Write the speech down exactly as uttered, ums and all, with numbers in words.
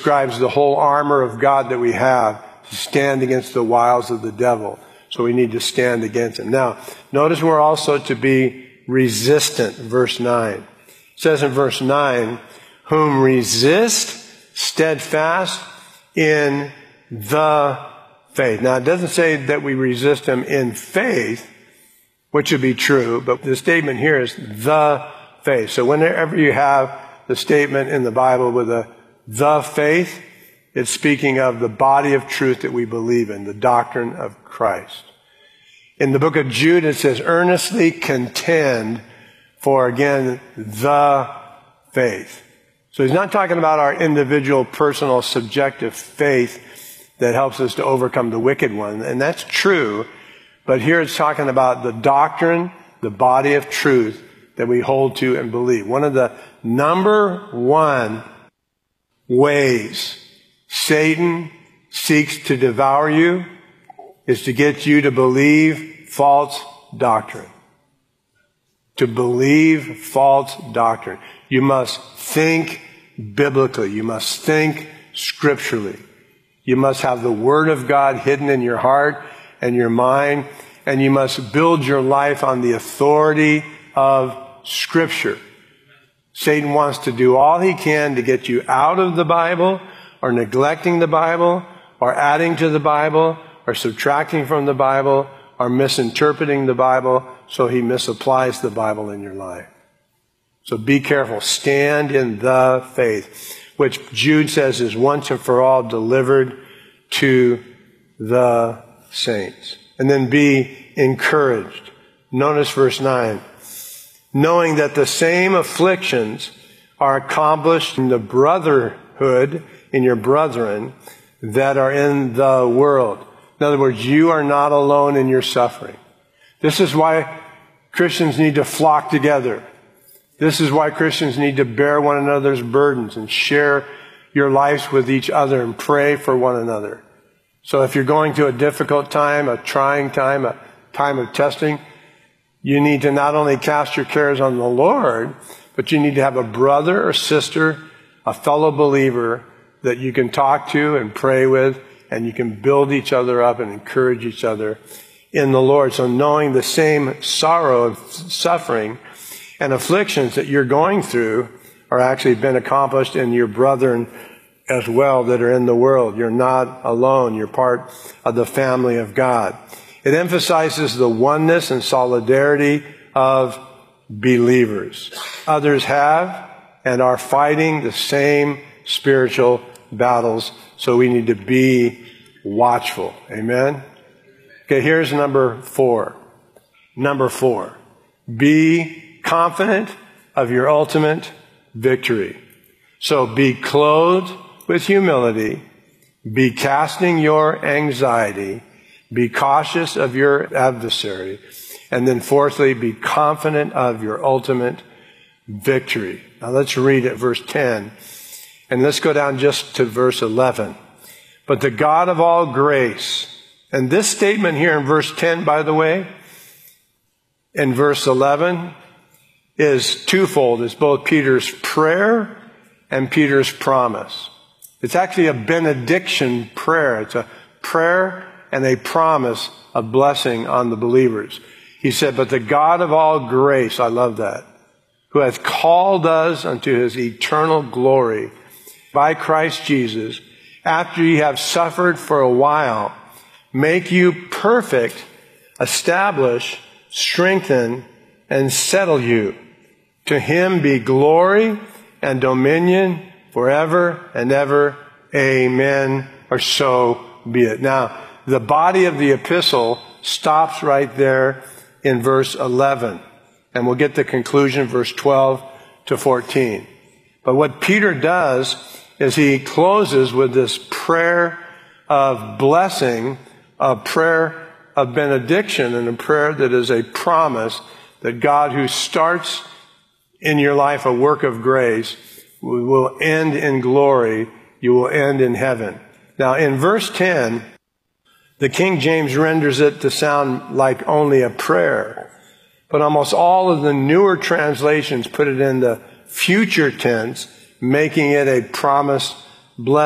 describes the whole armor of God that we have to stand against the wiles of the devil. So we need to stand against him. Now, notice we're also to be resistant, verse nine. It says in verse nine, whom resist steadfast in the faith. Now, it doesn't say that we resist him in faith, which would be true, but the statement here is the faith. So whenever you have the statement in the Bible with a the faith, it's speaking of the body of truth that we believe in, the doctrine of Christ. In the book of Jude, it says, earnestly contend for, again, the faith. So he's not talking about our individual, personal, subjective faith that helps us to overcome the wicked one. And that's true. But here it's talking about the doctrine, the body of truth that we hold to and believe. One of the number one ways Satan seeks to devour you is to get you to believe false doctrine. To believe false doctrine. You must think biblically. You must think scripturally. You must have the Word of God hidden in your heart and your mind, and you must build your life on the authority of Scripture. Satan wants to do all he can to get you out of the Bible, or neglecting the Bible, or adding to the Bible, or subtracting from the Bible, or misinterpreting the Bible, so he misapplies the Bible in your life. So be careful. Stand in the faith, which Jude says is once and for all delivered to the saints. And then be encouraged. Notice verse nine. Knowing that the same afflictions are accomplished in the brotherhood, in your brethren, that are in the world. In other words, you are not alone in your suffering. This is why Christians need to flock together. This is why Christians need to bear one another's burdens and share your lives with each other and pray for one another. So if you're going through a difficult time, a trying time, a time of testing, you need to not only cast your cares on the Lord, but you need to have a brother or sister, a fellow believer that you can talk to and pray with, and you can build each other up and encourage each other in the Lord. So knowing the same sorrow and suffering and afflictions that you're going through are actually been accomplished in your brethren as well that are in the world. You're not alone. You're part of the family of God. It emphasizes the oneness and solidarity of believers. Others have and are fighting the same spiritual battles, so we need to be watchful. Amen? Okay, here's number four. Number four. Be confident of your ultimate victory. So be clothed with humility. Be casting your anxiety. Be cautious of your adversary. And then fourthly, be confident of your ultimate victory. Now let's read it, verse ten. And let's go down just to verse eleven. But the God of all grace, and this statement here in verse ten, by the way, in verse eleven, is twofold. It's both Peter's prayer and Peter's promise. It's actually a benediction prayer. It's a prayer and a promise of blessing on the believers. He said, but the God of all grace, I love that, who hath called us unto his eternal glory by Christ Jesus, after ye have suffered for a while, make you perfect, establish, strengthen, and settle you. To him be glory and dominion forever and ever. Amen. Or so be it. Now, the body of the epistle stops right there in verse eleven. And we'll get the conclusion, verse twelve to fourteen. But what Peter does is he closes with this prayer of blessing, a prayer of benediction, and a prayer that is a promise that God, who starts in your life a work of grace, will end in glory. You will end in heaven. Now, in verse ten, the King James renders it to sound like only a prayer. But almost all of the newer translations put it in the future tense, making it a promised blessing.